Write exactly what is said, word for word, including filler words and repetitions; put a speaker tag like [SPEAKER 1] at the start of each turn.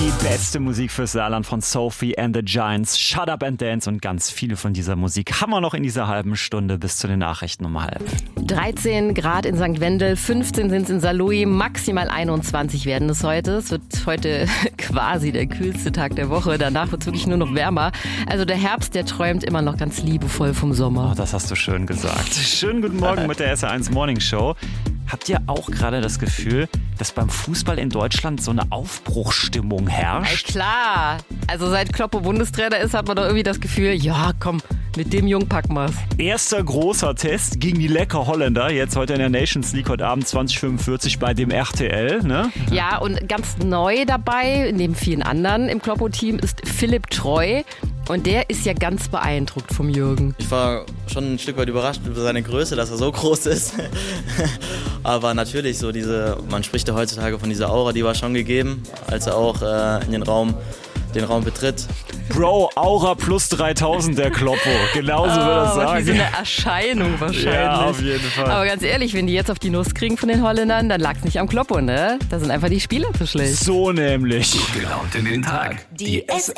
[SPEAKER 1] Die beste Musik fürs Saarland von Sophie and the Giants, Shut Up and Dance und ganz viele von dieser Musik haben wir noch in dieser halben Stunde bis zu den Nachrichten um halb.
[SPEAKER 2] dreizehn Grad in Sankt Wendel, fünfzehn sind es in Saarlouis, maximal einundzwanzig werden es heute. Es wird heute quasi der kühlste Tag der Woche, danach wird es wirklich nur noch wärmer. Also der Herbst, der träumt immer noch ganz liebevoll vom Sommer.
[SPEAKER 1] Oh, das hast du schön gesagt. Schönen guten Morgen mit der S R eins Morning Show. Habt ihr auch gerade das Gefühl, dass beim Fußball in Deutschland so eine Aufbruchsstimmung herrscht?
[SPEAKER 2] Ja, klar. Also seit Kloppo Bundestrainer ist, hat man doch irgendwie das Gefühl, ja komm, mit dem Jungen packen wir's.
[SPEAKER 1] Erster großer Test gegen die lecker Holländer, jetzt heute in der Nations League, heute Abend zwanzig fünfundvierzig bei dem R T L. Ne?
[SPEAKER 2] Ja, und ganz neu dabei, neben vielen anderen im Kloppo-Team, ist Philipp Treu. Und der ist ja ganz beeindruckt vom Jürgen.
[SPEAKER 3] Ich war schon ein Stück weit überrascht über seine Größe, dass er so groß ist. Aber natürlich, so diese, man spricht ja heutzutage von dieser Aura, die war schon gegeben, als er auch äh, in den Raum, den Raum betritt.
[SPEAKER 1] Bro, Aura plus dreitausend, der Kloppo. Genauso
[SPEAKER 2] oh,
[SPEAKER 1] würde er sagen.
[SPEAKER 2] Wie so eine Erscheinung wahrscheinlich.
[SPEAKER 1] Ja, auf jeden Fall.
[SPEAKER 2] Aber ganz ehrlich, wenn die jetzt auf die Nuss kriegen von den Holländern, dann lag es nicht am Kloppo, ne? Da sind einfach die Spieler zu schlecht.
[SPEAKER 1] So nämlich.
[SPEAKER 4] Gut gelaunt in den Tag.
[SPEAKER 5] Die S